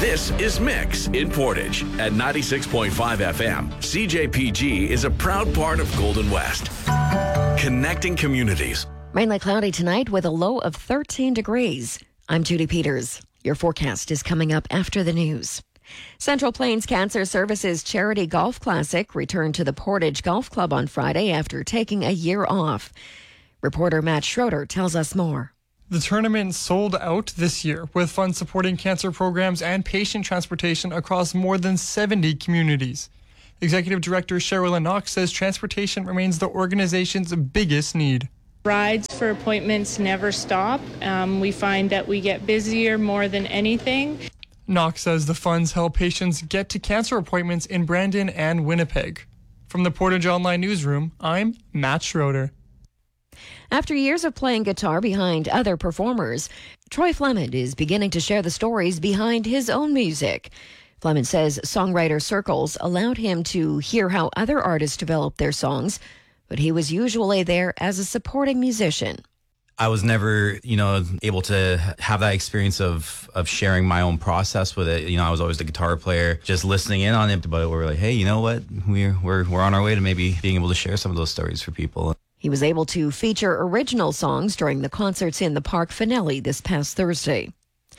This is Mix in Portage at 96.5 FM. CJPG is a proud part of Golden West, connecting communities. Mainly cloudy tonight with a low of 13 degrees. I'm Judy Peters. Your forecast is coming up after the news. Central Plains Cancer Services Charity Golf Classic returned to the Portage Golf Club on Friday after taking a year off. Reporter Matt Schroeder tells us more. The tournament sold out this year, with funds supporting cancer programs and patient transportation across more than 70 communities. Executive Director Sherilyn Knox says transportation remains the organization's biggest need. Rides for appointments never stop. We find that we get busier more than anything. Knox says the funds help patients get to cancer appointments in Brandon and Winnipeg. From the Portage Online Newsroom, I'm Matt Schroeder. After years of playing guitar behind other performers, Troy Fleming is beginning to share the stories behind his own music. Fleming says songwriter circles allowed him to hear how other artists developed their songs, but he was usually there as a supporting musician. I was never, able to have that experience of sharing my own process with it. I was always the guitar player, just listening in on it. But we're like, hey, you know what? We're on our way to maybe being able to share some of those stories for people. He was able to feature original songs during the concerts in the Park Finale this past Thursday.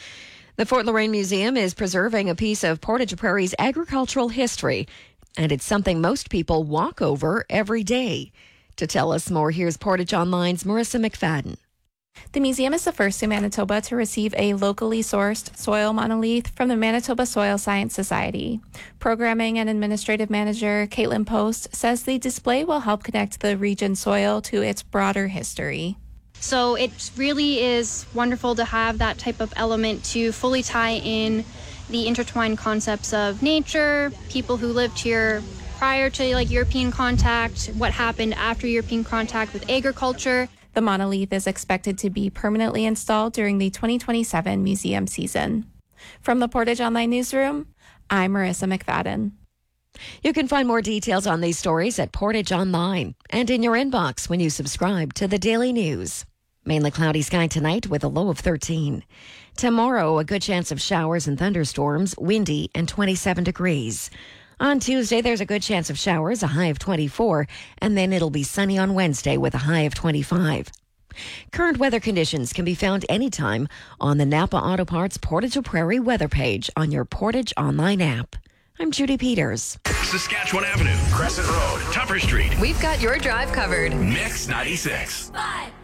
The Fort Loraine Museum is preserving a piece of Portage Prairie's agricultural history, and it's something most people walk over every day. To tell us more, here's Portage Online's Marissa McFadden. The museum is the first in Manitoba to receive a locally sourced soil monolith from the Manitoba Soil Science Society. Programming and Administrative Manager Caitlin Post says the display will help connect the region's soil to its broader history. So it really is wonderful to have that type of element to fully tie in the intertwined concepts of nature, people who lived here prior to European contact, what happened after European contact with agriculture. The monolith is expected to be permanently installed during the 2027 museum season. From the Portage Online Newsroom, I'm Marissa McFadden. You can find more details on these stories at Portage Online and in your inbox when you subscribe to the Daily News. Mainly cloudy sky tonight with a low of 13. Tomorrow, a good chance of showers and thunderstorms, windy and 27 degrees. On Tuesday, there's a good chance of showers, a high of 24, and then it'll be sunny on Wednesday with a high of 25. Current weather conditions can be found anytime on the Napa Auto Parts Portage Prairie weather page on your Portage Online app. I'm Judy Peters. Saskatchewan Avenue, Crescent Road, Tupper Street. We've got your drive covered. Mix 96. 5.